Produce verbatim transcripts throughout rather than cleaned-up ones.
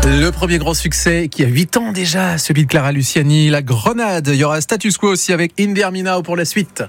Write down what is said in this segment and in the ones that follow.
Le premier grand succès qui a huit ans déjà, celui de Clara Luciani, La Grenade. Il y aura Status Quo aussi avec In The Army Now pour la suite.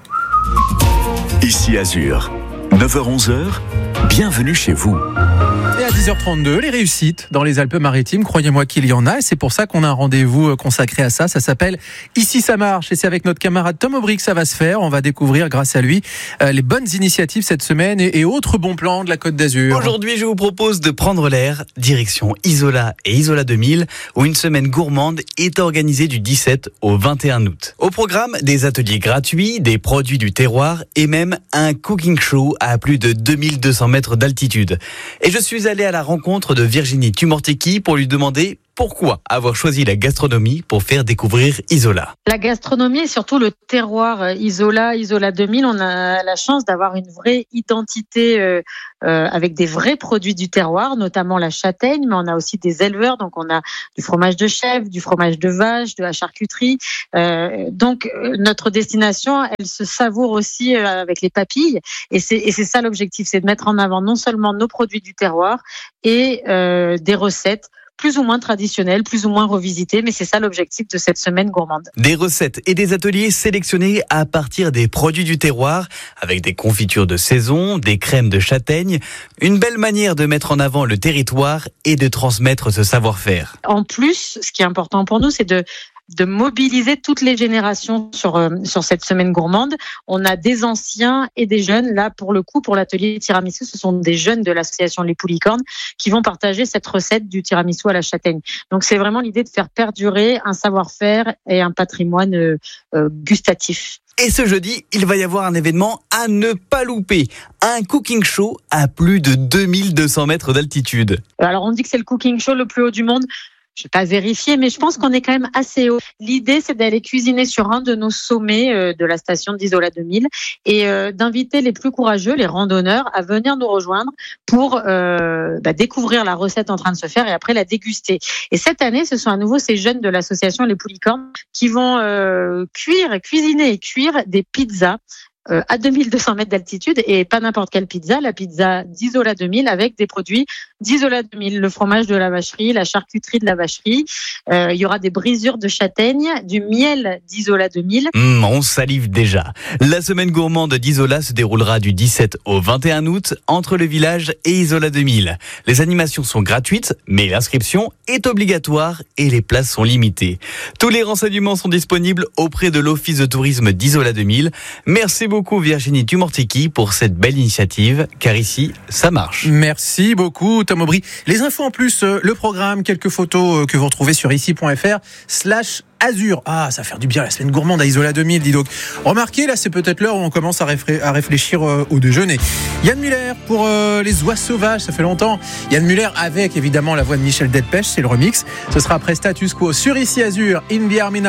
Ici Azur, neuf heures onze, bienvenue chez vous. Et à dix heures trente-deux, les réussites dans les Alpes-Maritimes, croyez-moi qu'il y en a, et c'est pour ça qu'on a un rendez-vous consacré à ça. Ça s'appelle Ici ça marche, et c'est avec notre camarade Tom Aubry que ça va se faire. On va découvrir grâce à lui euh, les bonnes initiatives cette semaine et, et autres bons plans de la Côte d'Azur. Aujourd'hui, je vous propose de prendre l'air, direction Isola et Isola deux mille, où une semaine gourmande est organisée du dix-sept au vingt et un août. Au programme, des ateliers gratuits, des produits du terroir et même un cooking show à plus de deux mille deux cents mètres d'altitude. Et je suis allé à la rencontre de Virginie Tumorteki pour lui demander pourquoi avoir choisi la gastronomie pour faire découvrir Isola. La gastronomie et surtout le terroir Isola, Isola deux mille, on a la chance d'avoir une vraie identité euh, euh, avec des vrais produits du terroir, notamment la châtaigne, mais on a aussi des éleveurs, donc on a du fromage de chèvre, du fromage de vache, de la charcuterie. Euh, donc notre destination, elle se savoure aussi euh, avec les papilles, et c'est, et c'est ça l'objectif, c'est de mettre en avant non seulement nos produits du terroir et euh, des recettes plus ou moins traditionnelles, plus ou moins revisitées, mais c'est ça l'objectif de cette semaine gourmande. Des recettes et des ateliers sélectionnés à partir des produits du terroir, avec des confitures de saison, des crèmes de châtaigne, une belle manière de mettre en avant le territoire et de transmettre ce savoir-faire. En plus, ce qui est important pour nous, c'est de de mobiliser toutes les générations sur euh, sur cette semaine gourmande. On a des anciens et des jeunes. Là, pour le coup, pour l'atelier tiramisu, ce sont des jeunes de l'association Les Poulicornes qui vont partager cette recette du tiramisu à la châtaigne. Donc, c'est vraiment l'idée de faire perdurer un savoir-faire et un patrimoine euh, euh, gustatif. Et ce jeudi, il va y avoir un événement à ne pas louper. Un cooking show à plus de deux mille deux cents mètres d'altitude. Alors, on dit que c'est le cooking show le plus haut du monde. Je ne vais pas vérifier, mais je pense qu'on est quand même assez haut. L'idée, c'est d'aller cuisiner sur un de nos sommets euh, de la station d'Isola deux mille et euh, d'inviter les plus courageux, les randonneurs, à venir nous rejoindre pour euh, bah, découvrir la recette en train de se faire et après la déguster. Et cette année, ce sont à nouveau ces jeunes de l'association Les Poulicornes qui vont euh, cuire, cuisiner et cuire des pizzas Euh, à deux mille deux cents mètres d'altitude, et pas n'importe quelle pizza, la pizza d'Isola deux mille avec des produits d'Isola deux mille, le fromage de la vacherie, la charcuterie de la vacherie, euh, il y aura des brisures de châtaigne, du miel d'Isola deux mille. Mmh, on salive déjà. La semaine gourmande d'Isola se déroulera du dix-sept au vingt et un août entre le village et Isola deux mille. Les animations sont gratuites, mais l'inscription est obligatoire et les places sont limitées. Tous les renseignements sont disponibles auprès de l'Office de tourisme d'Isola deux mille. Merci beaucoup Virginie Tumorteki pour cette belle initiative, car ici, ça marche. Merci beaucoup Tom Aubry. Les infos en plus, euh, le programme, quelques photos euh, que vous retrouvez sur ici.fr slash Azur. Ah, ça va faire du bien la semaine gourmande à Isola deux mille, dis donc. Remarquez, là, c'est peut-être l'heure où on commence à, réfré- à réfléchir euh, au déjeuner. Yann Muller pour euh, Les Oies Sauvages, ça fait longtemps. Yann Muller avec évidemment la voix de Michel Delpech, c'est le remix. Ce sera après Status Quo sur Ici Azur, In The Army Now.